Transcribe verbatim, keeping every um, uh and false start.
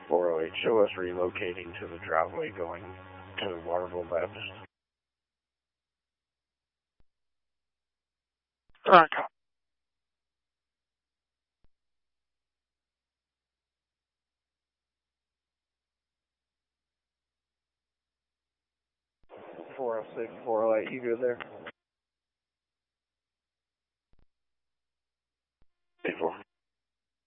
four oh eight, show us relocating to the driveway going to Waterville Baptist. Alright, cop. four oh six, four oh eight, you good there?